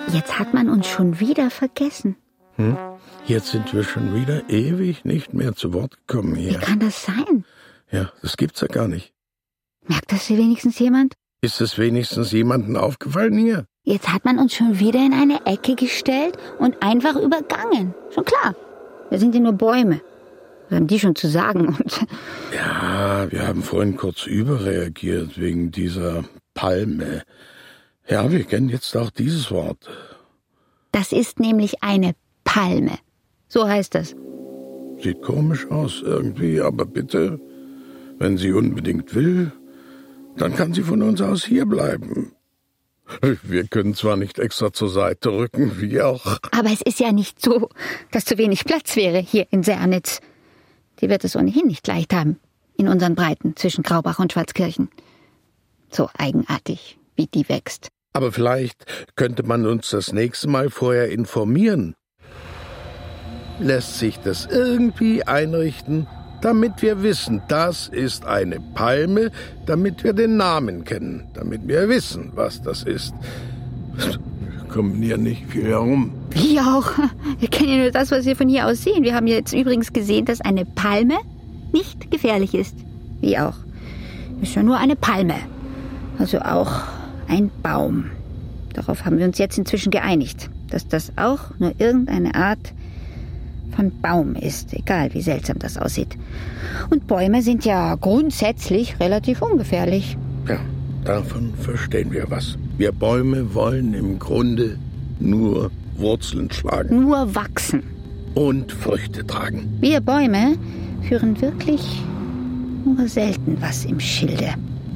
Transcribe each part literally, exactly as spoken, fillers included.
Jetzt hat man uns schon wieder vergessen. Hm? Jetzt sind wir schon wieder ewig nicht mehr zu Wort gekommen hier. Wie kann das sein? Ja, das gibt's ja gar nicht. Merkt das hier wenigstens jemand? Ist es wenigstens jemandem aufgefallen hier? Jetzt hat man uns schon wieder in eine Ecke gestellt und einfach übergangen. Schon klar. Wir sind ja nur Bäume. Was haben die schon zu sagen? Und ja, wir haben vorhin kurz überreagiert wegen dieser Palme. Ja, wir kennen jetzt auch dieses Wort. Das ist nämlich eine Palme. So heißt das. Sieht komisch aus irgendwie, aber bitte, wenn sie unbedingt will, dann kann sie von uns aus hier bleiben. Wir können zwar nicht extra zur Seite rücken, wie auch. Aber es ist ja nicht so, dass zu wenig Platz wäre hier in Sernitz. Die wird es ohnehin nicht leicht haben, in unseren Breiten zwischen Graubach und Schwarzkirchen. So eigenartig, wie die wächst. Aber vielleicht könnte man uns das nächste Mal vorher informieren. Lässt sich das irgendwie einrichten, damit wir wissen, das ist eine Palme, damit wir den Namen kennen, damit wir wissen, was das ist. Wir kommen hier nicht viel herum. Wie auch? Wir kennen ja nur das, was wir von hier aus sehen. Wir haben jetzt übrigens gesehen, dass eine Palme nicht gefährlich ist. Wie auch. Ist ja nur eine Palme. Also auch ein Baum. Darauf haben wir uns jetzt inzwischen geeinigt, dass das auch nur irgendeine Art von Baum ist, egal wie seltsam das aussieht. Und Bäume sind ja grundsätzlich relativ ungefährlich. Ja, davon verstehen wir was. Wir Bäume wollen im Grunde nur Wurzeln schlagen. Nur wachsen. Und Früchte tragen. Wir Bäume führen wirklich nur selten was im Schilde.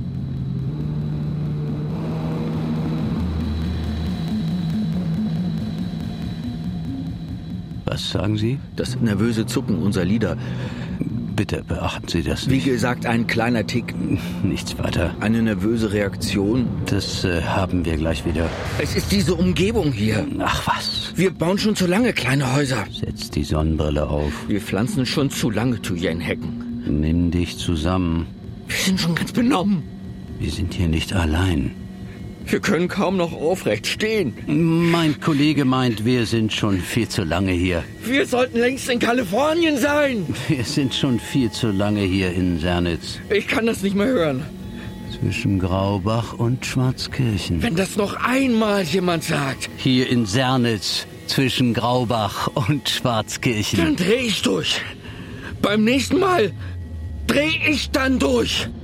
Was sagen Sie? Das nervöse Zucken unserer Lider. Bitte beachten Sie das Wie nicht. gesagt, ein kleiner Tick. Nichts weiter. Eine nervöse Reaktion. Das äh, haben wir gleich wieder. Es ist diese Umgebung hier. Ach was. Wir bauen schon zu lange kleine Häuser. Setz die Sonnenbrille auf. Wir pflanzen schon zu lange Thujenhecken. Nimm dich zusammen. Wir sind schon ganz benommen. Wir sind hier nicht allein. Wir können kaum noch aufrecht stehen. Mein Kollege meint, wir sind schon viel zu lange hier. Wir sollten längst in Kalifornien sein. Wir sind schon viel zu lange hier in Sernitz. Ich kann das nicht mehr hören. Zwischen Graubach und Schwarzkirchen. Wenn das noch einmal jemand sagt. Hier in Sernitz, zwischen Graubach und Schwarzkirchen. Dann dreh ich durch. Beim nächsten Mal dreh ich dann durch.